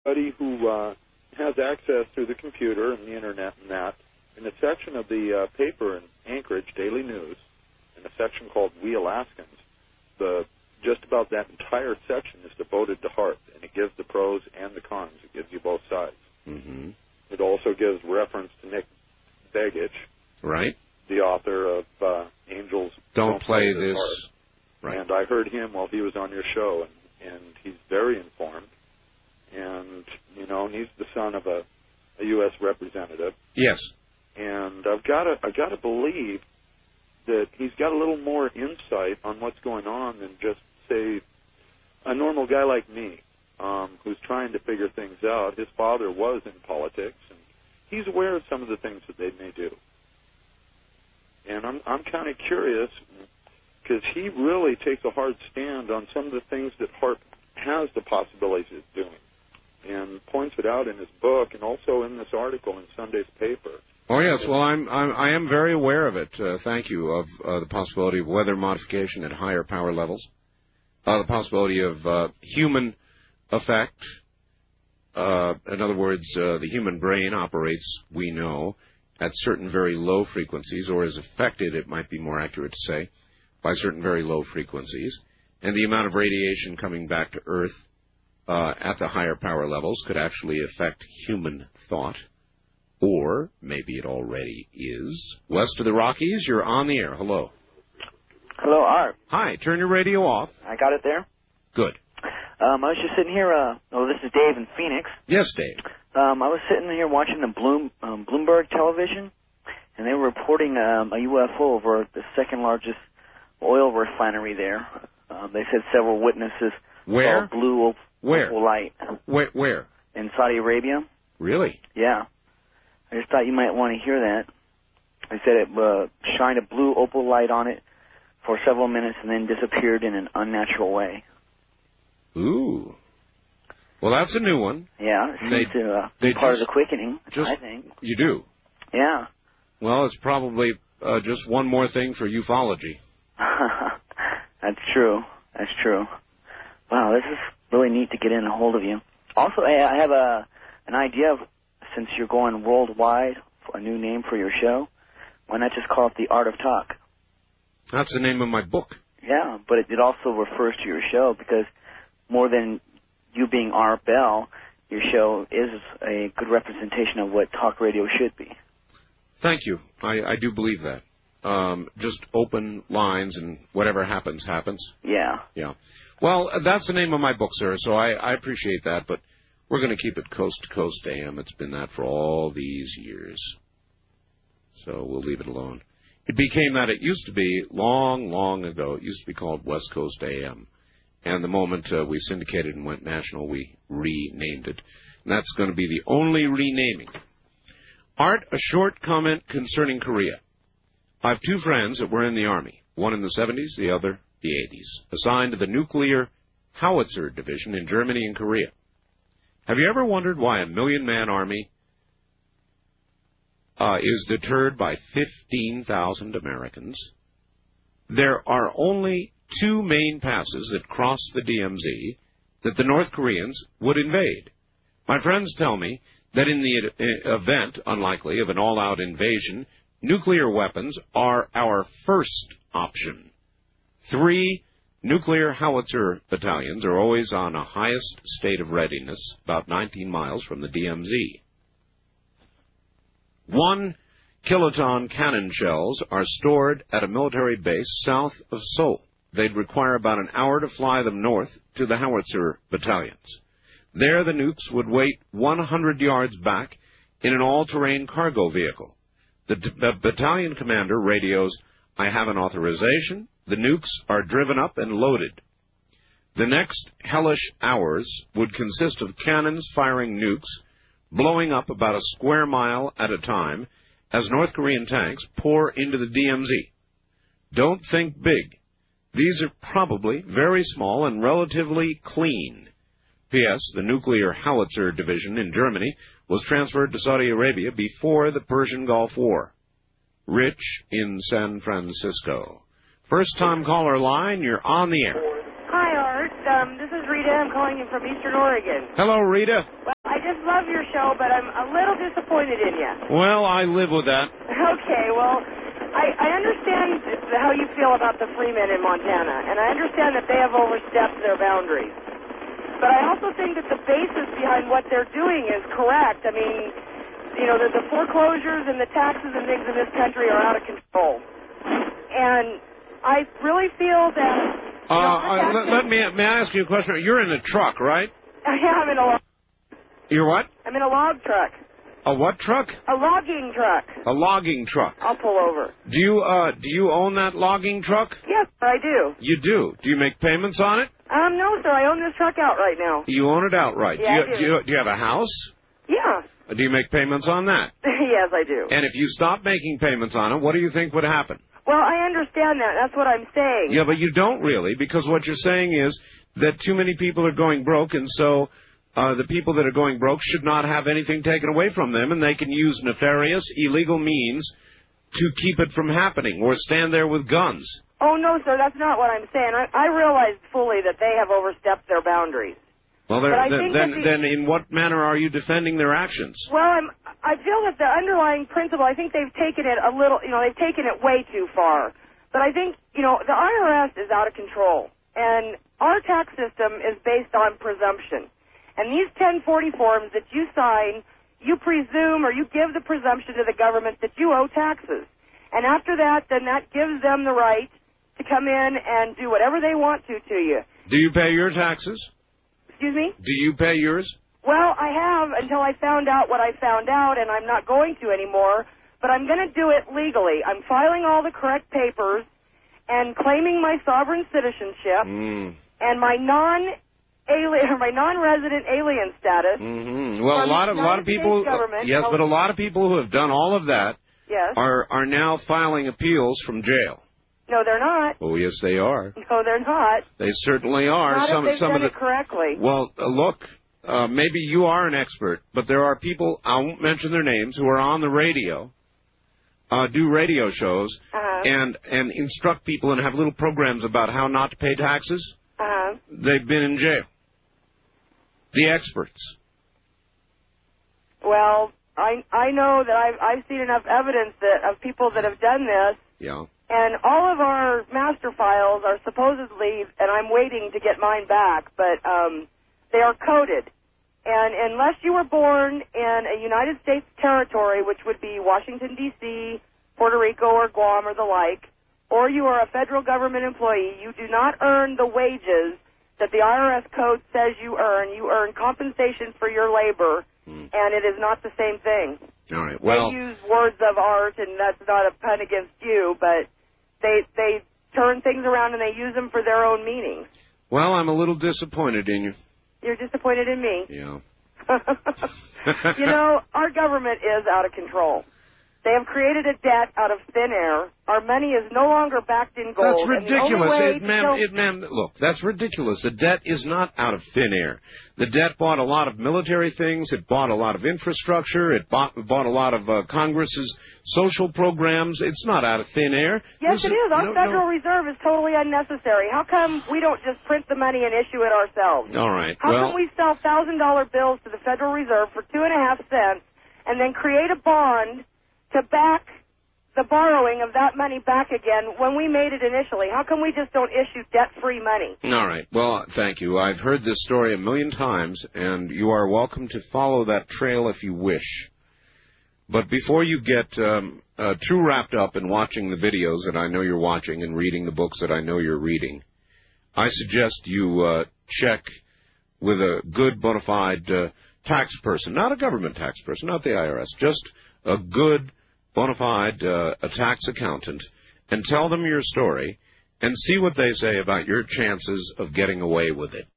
Anybody who has access through the computer and the internet and that, in a section of the paper in Anchorage, Daily News, in a section called We Alaskans, just about that entire section is devoted to HAARP, and it gives the pros and the cons. It gives you both sides. Mm-hmm. It also gives reference to Nick Begich, right, the author of Angels Don't Play This. HAARP. Right. And I heard him while he was on your show, and he's very informed. And, you know, he's the son of a U.S. representative. Yes. And I've got to believe that he's got a little more insight on what's going on than just, say, a normal guy like me, who's trying to figure things out. His father was in politics, and he's aware of some of the things that they may do. And I'm kind of curious, because he really takes a hard stand on some of the things that HAARP has the possibilities of doing, and points it out in his book and also in this article in Sunday's paper. Oh, yes. Well, I am very aware of it. Thank you, of the possibility of weather modification at higher power levels, the possibility of human effect. In other words, the human brain operates, we know, at certain very low frequencies, or is affected, it might be more accurate to say, by certain very low frequencies. And the amount of radiation coming back to Earth at the higher power levels could actually affect human thought. Or maybe it already is. West of the Rockies, you're on the air. Hello. Hello, Art. Hi. Turn your radio off. I got it there. Good. I was just sitting here. This is Dave in Phoenix. Yes, Dave. I was sitting here watching the Bloomberg television, and they were reporting a UFO over the second largest oil refinery there. They said several witnesses Where? saw blue opal light. Where? In Saudi Arabia. Really? Yeah. I just thought you might want to hear that. They said it shined a blue opal light on it for several minutes and then disappeared in an unnatural way. Ooh. Well, that's a new one. Yeah, it seems to be part of the quickening, I think. You do? Yeah. Well, it's probably just one more thing for ufology. That's true. That's true. Wow, this is really neat to get in a hold of you. Also, I have an idea of, since you're going worldwide, for a new name for your show. Why not just call it The Art of Talk? That's the name of my book. Yeah, but it also refers to your show, because more than you being Art Bell, your show is a good representation of what talk radio should be. Thank you. I do believe that. Just open lines and whatever happens, happens. Yeah. Yeah. Well, that's the name of my book, sir, so I appreciate that, but we're going to keep it Coast to Coast AM. It's been that for all these years. So we'll leave it alone. It became that. It used to be long, long ago. It used to be called West Coast AM. And the moment we syndicated and went national, we renamed it. And that's going to be the only renaming. Art, a short comment concerning Korea. I have two friends that were in the Army, one in the 70s, the other the 80s, assigned to the Nuclear Howitzer Division in Germany and Korea. Have you ever wondered why a million-man army is deterred by 15,000 Americans? There are only two main passes that cross the DMZ that the North Koreans would invade. My friends tell me that in the event, unlikely, of an all-out invasion, nuclear weapons are our first option. 3 nuclear howitzer battalions are always on a highest state of readiness, about 19 miles from the DMZ. 1 kiloton cannon shells are stored at a military base south of Seoul. They'd require about an hour to fly them north to the howitzer battalions. There, the nukes would wait 100 yards back in an all-terrain cargo vehicle. The battalion commander radios, "I have an authorization." The nukes are driven up and loaded. The next hellish hours would consist of cannons firing nukes, blowing up about a square mile at a time as North Korean tanks pour into the DMZ. Don't think big. These are probably very small and relatively clean. P.S. The Nuclear Howitzer Division in Germany was transferred to Saudi Arabia before the Persian Gulf War. Rich in San Francisco. First-time caller line, you're on the air. Hi, Art. This is Rita. I'm calling you from Eastern Oregon. Hello, Rita. love your show, but I'm a little disappointed in you. Well, I live with that. Okay, well, I understand how you feel about the free men in Montana, and I understand that they have overstepped their boundaries. But I also think that the basis behind what they're doing is correct. I mean, you know, the foreclosures and the taxes and things in this country are out of control. And I really feel that... May I ask you a question? You're in a truck, right? Yeah, I'm in a log. You're what? I'm in a log truck. A what truck? A logging truck. A logging truck. I'll pull over. Do you own that logging truck? Yes, I do. You do. Do you make payments on it? No, sir. I own this truck outright now. You own it outright. Yeah, I do. Do you have a house? Yeah. Do you make payments on that? Yes, I do. And if you stop making payments on it, what do you think would happen? Well, I understand that. That's what I'm saying. Yeah, but you don't really, because what you're saying is that too many people are going broke, and so the people that are going broke should not have anything taken away from them, and they can use nefarious, illegal means to keep it from happening, or stand there with guns. Oh, no, sir, that's not what I'm saying. I realize fully that they have overstepped their boundaries. Well, then in what manner are you defending their actions? Well, I feel that the underlying principle, I think they've taken it a little, they've taken it way too far. But I think, the IRS is out of control, and our tax system is based on presumption. And these 1040 forms that you sign, you presume or you give the presumption to the government that you owe taxes. And after that, then that gives them the right to come in and do whatever they want to you. Do you pay your taxes? Excuse me? Do you pay yours? Well, I have until I found out what I found out, and I'm not going to anymore. But I'm going to do it legally. I'm filing all the correct papers and claiming my sovereign citizenship and my non-resident alien status. Mm-hmm. Well, a lot of people. Yes, but a lot of people who have done all of that are now filing appeals from jail. No, they're not. Oh, yes, they are. No, they're not. They certainly are. Not if they've done it correctly. Well, look, maybe you are an expert, but there are people, I won't mention their names, who are on the radio, do radio shows, and instruct people and have little programs about how not to pay taxes. They've been in jail. The experts. Well, I know that I've seen enough evidence of people that have done this. Yeah. And all of our master files are supposedly, and I'm waiting to get mine back, but they are coded. And unless you were born in a United States territory, which would be Washington, D.C., Puerto Rico, or Guam, or the like, or you are a federal government employee, you do not earn the wages that the IRS code says you earn. You earn compensation for your labor, and it is not the same thing. All right. Well, they use words of art, and that's not a pun against you, but they turn things around and they use them for their own meanings. Well, I'm a little disappointed in you. You're disappointed in me? Yeah. Our government is out of control. They have created a debt out of thin air. Our money is no longer backed in gold. That's ridiculous. Ma'am, look, that's ridiculous. The debt is not out of thin air. The debt bought a lot of military things. It bought a lot of infrastructure. It bought a lot of Congress's social programs. It's not out of thin air. Yes, it is. Our Federal Reserve is totally unnecessary. How come we don't just print the money and issue it ourselves? All right. How come we sell $1,000 bills to the Federal Reserve for 2.5 cents and then create a bond to back the borrowing of that money back again when we made it initially? How come we just don't issue debt-free money? All right. Well, thank you. I've heard this story a million times, and you are welcome to follow that trail if you wish. But before you get too wrapped up in watching the videos that I know you're watching and reading the books that I know you're reading, I suggest you check with a good bona fide tax person, not a government tax person, not the IRS, just a good bona fide a tax accountant, and tell them your story and see what they say about your chances of getting away with it.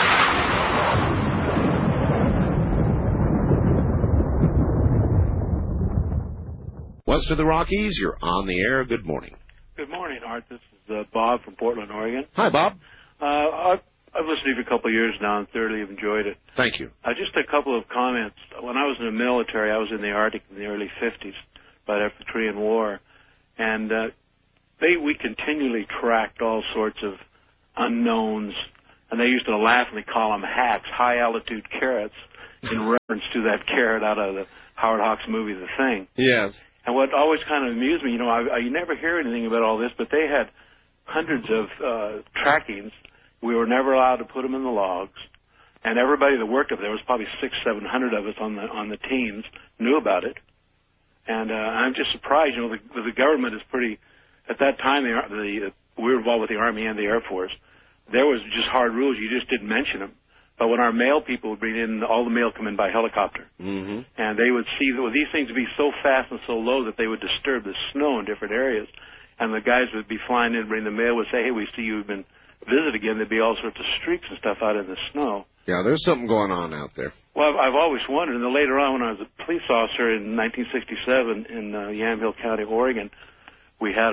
West of the Rockies, you're on the air. Good morning. Good morning, Art. This is Bob from Portland, Oregon. Hi, Bob. I've listened to you for a couple of years now and thoroughly have enjoyed it. Thank you. Just a couple of comments. When I was in the military, I was in the Arctic in the early 50s, right after the Korean War, and we continually tracked all sorts of unknowns, and they used to laughingly call them hacks, high-altitude carrots, in reference to that carrot out of the Howard Hawks movie, The Thing. Yes. And what always kind of amused me, you never hear anything about all this, but they had hundreds of trackings. We were never allowed to put them in the logs. And everybody that worked up there, was probably 600-700 of us on the teams, knew about it. And I'm just surprised, the government is pretty, at that time, we were involved with the Army and the Air Force. There was just hard rules. You just didn't mention them. But when our mail people would bring in, all the mail come in by helicopter. Mm-hmm. And they would see these things would be so fast and so low that they would disturb the snow in different areas. And the guys would be flying in, bring the mail, would say, hey, we see you've been visited again. There'd be all sorts of streaks and stuff out in the snow. Yeah, there's something going on out there. Well, I've always wondered, and then later on when I was a police officer in 1967 in Yamhill County, Oregon, we had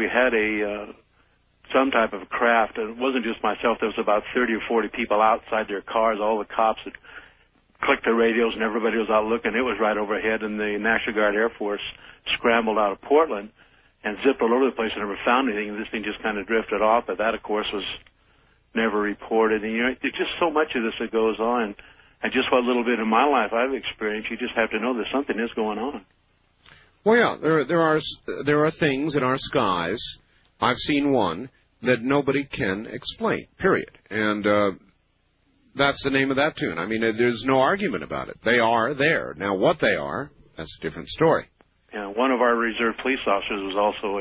some type of craft, and it wasn't just myself. There was about 30 or 40 people outside their cars. All the cops had clicked their radios, and everybody was out looking. It was right overhead, and the National Guard Air Force scrambled out of Portland and zipped all over the place and never found anything, and this thing just kind of drifted off. But that, of course, was never reported. And, there's just so much of this that goes on. And just what little bit in my life I've experienced, you just have to know that something is going on. Well, yeah, there are things in our skies. I've seen one that nobody can explain, period. And that's the name of that tune. I mean, there's no argument about it. They are there. Now, what they are, that's a different story. Yeah, one of our reserve police officers was also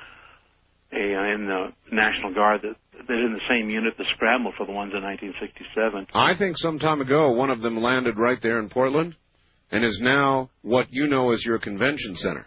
in the National Guard that in the same unit that scrambled for the ones in 1967. I think some time ago, one of them landed right there in Portland and is now what you know as your convention center.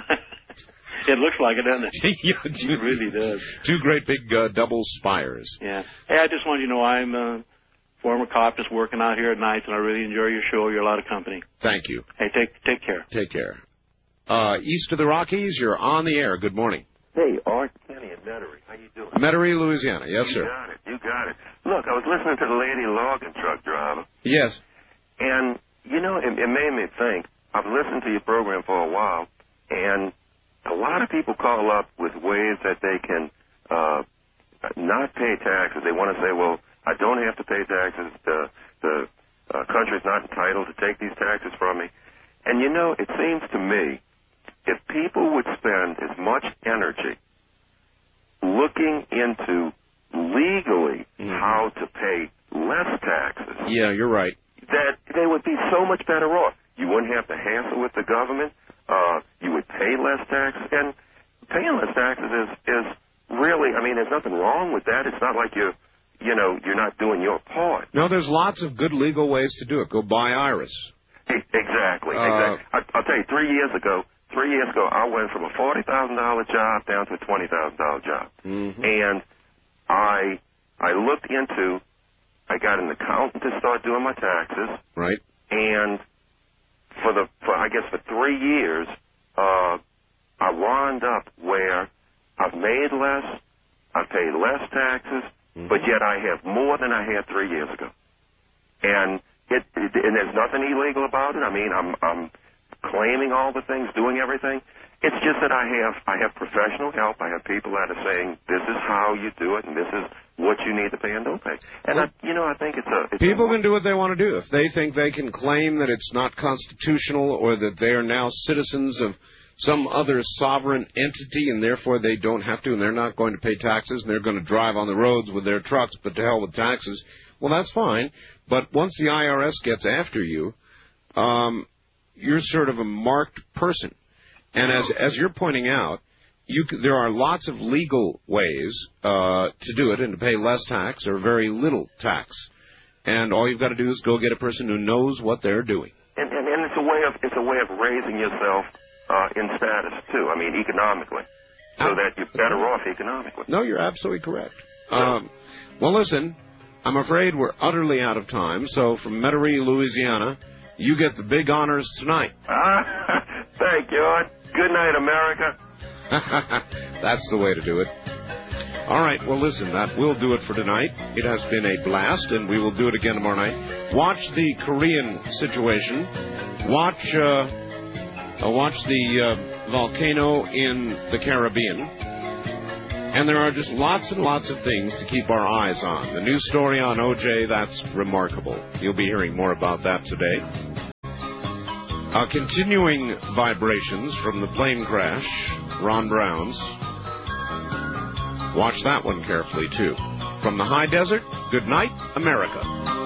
It looks like it, doesn't it? Yeah, it really does. Two great big double spires. Yeah. Hey, I just want you to know I'm a former cop just working out here at night, and I really enjoy your show. You're a lot of company. Thank you. Hey, take care. Take care. East of the Rockies, you're on the air. Good morning. Hey, Art, Kenny, and Metairie. How you doing? Metairie, Louisiana. Yes, sir. You got it. Look, I was listening to the lady logging truck driver. Yes. And, it made me think. I've listened to your program for a while, and a lot of people call up with ways that they can not pay taxes. They want to say, well, I don't have to pay taxes. The country's not entitled to take these taxes from me. And, it seems to me, if people would spend as much energy looking into legally how to pay less taxes, yeah, you're right, that they would be so much better off. You wouldn't have to hassle with the government. You would pay less taxes, and paying less taxes is really, there's nothing wrong with that. It's not like you're not doing your part. No, there's lots of good legal ways to do it. Go buy Iris. Exactly. I'll tell you, 3 years ago, I went from a $40,000 job down to a $20,000 job. Mm-hmm. And I looked into, I got an accountant to start doing my taxes. Right. And for 3 years, I wound up where I've made less, I've paid less taxes, but yet I have more than I had 3 years ago. And there's nothing illegal about it. I'm claiming all the things, doing everything. It's just that I have professional help. I have people that are saying this is how you do it, and this is what you need to pay and don't pay. And I think it's people can do what they want to do. If they think they can claim that it's not constitutional or that they are now citizens of some other sovereign entity and therefore they don't have to and they're not going to pay taxes and they're going to drive on the roads with their trucks, but to hell with taxes, well, that's fine. But once the IRS gets after you, you're sort of a marked person. And as you're pointing out, there are lots of legal ways to do it and to pay less tax or very little tax. And all you've got to do is go get a person who knows what they're doing. And it's a way of raising yourself in status too. Economically, so that you're better off economically. No, you're absolutely correct. Well, listen, I'm afraid we're utterly out of time. So from Metairie, Louisiana, you get the big honors tonight. Thank you, Art. Good night, America. That's the way to do it. All right, well, listen, that will do it for tonight. It has been a blast, and we will do it again tomorrow night. Watch the Korean situation. Watch the volcano in the Caribbean. And there are just lots and lots of things to keep our eyes on. The new story on O.J., that's remarkable. You'll be hearing more about that today. Continuing vibrations from the plane crash, Ron Brown's. Watch that one carefully, too. From the high desert, good night, America.